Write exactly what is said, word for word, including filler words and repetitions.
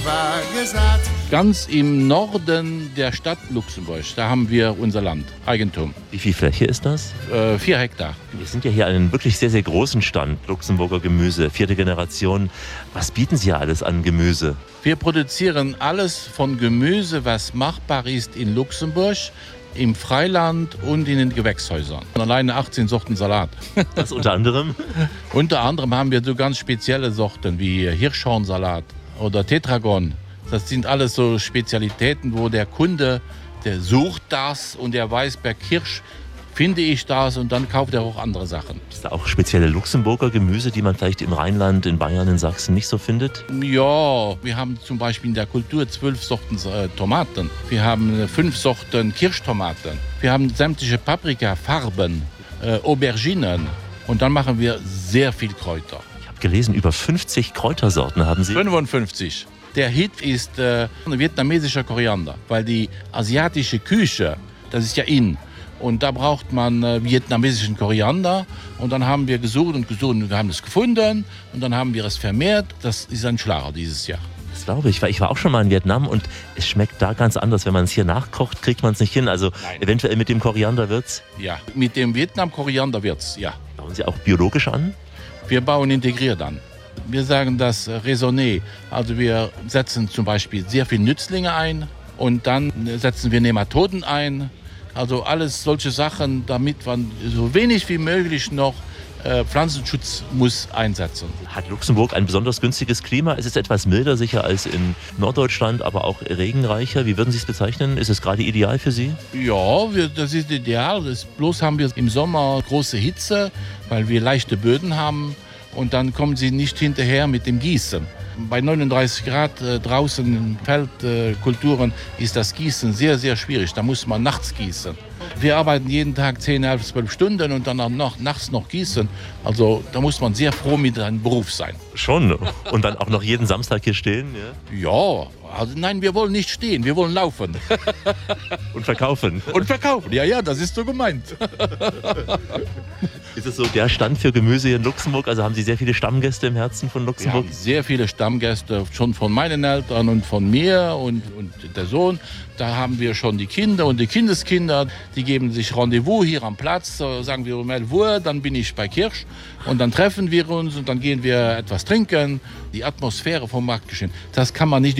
War gesagt. Ganz im Norden der Stadt Luxemburg, da haben wir unser Land, Eigentum. Wie viel Fläche ist das? Äh, vier Hektar. Wir sind ja hier an einem wirklich sehr, sehr großen Stand. Luxemburger Gemüse, vierte Generation. Was bieten Sie ja alles an Gemüse? Wir produzieren alles von Gemüse, was machbar ist in Luxemburg, im Freiland und in den Gewächshäusern. Alleine achtzehn Sorten Salat. Was unter anderem? Unter anderem haben wir so ganz spezielle Sorten wie Hirschhornsalat oder Tetragon. Das sind alles so Spezialitäten, wo der Kunde, der sucht das und der weiß, bei Kirsch finde ich das und dann kauft er auch andere Sachen. Ist da auch spezielle Luxemburger Gemüse, die man vielleicht im Rheinland, in Bayern, in Sachsen nicht so findet? Ja, wir haben zum Beispiel in der Kultur zwölf Sorten äh, Tomaten. Wir haben äh, fünf Sorten Kirschtomaten. Wir haben sämtliche Paprikafarben, äh, Auberginen und dann machen wir sehr viel Kräuter. Ich habe gelesen, über fünfzig Kräutersorten haben Sie. fünfundfünfzig. Der Hit ist äh, vietnamesischer Koriander, weil die asiatische Küche, das ist ja in. Und da braucht man äh, vietnamesischen Koriander. Und dann haben wir gesucht und gesucht und wir haben es gefunden. Und dann haben wir es vermehrt. Das ist ein Schlager dieses Jahr. Das glaube ich, weil ich war auch schon mal in Vietnam und es schmeckt da ganz anders. Wenn man es hier nachkocht, kriegt man es nicht hin. Also Nein. Eventuell mit dem Koriander wird's. Ja, mit dem Vietnam-Koriander wird's, ja. Bauen Sie auch biologisch an? Wir bauen integriert an. Wir sagen das äh, Raisonné. Also wir setzen zum Beispiel sehr viel Nützlinge ein und dann äh, setzen wir Nematoden ein. Also alles solche Sachen, damit man so wenig wie möglich noch äh, Pflanzenschutz muss einsetzen. Hat Luxemburg ein besonders günstiges Klima? Es ist etwas milder sicher als in Norddeutschland, aber auch regenreicher. Wie würden Sie es bezeichnen? Ist es gerade ideal für Sie? Ja, wir, das ist ideal. Das, bloß haben wir im Sommer große Hitze, weil wir leichte Böden haben. Und dann kommen sie nicht hinterher mit dem Gießen. Bei neununddreißig Grad äh, draußen in Feldkulturen äh, ist das Gießen sehr, sehr schwierig. Da muss man nachts gießen. Wir arbeiten jeden Tag zehn, elf, zwölf Stunden und dann auch noch, nachts noch gießen. Also da muss man sehr froh mit seinem Beruf sein. Schon. Und dann auch noch jeden Samstag hier stehen? Ja. Ja, also nein, wir wollen nicht stehen, wir wollen laufen. Und verkaufen. Und verkaufen, ja, ja, das ist so gemeint. Ist es so der Stand für Gemüse hier in Luxemburg? Also haben Sie sehr viele Stammgäste im Herzen von Wir Luxemburg? haben sehr viele Stammgäste, schon von meinen Eltern und von mir und, und der Sohn. Da haben wir schon die Kinder und die Kindeskinder, die geben sich Rendezvous hier am Platz, äh, sagen wir um elf Uhr, dann bin ich bei Kirsch und dann treffen wir uns und dann gehen wir etwas trinken. Die Atmosphäre vom Marktgeschehen, das kann man nicht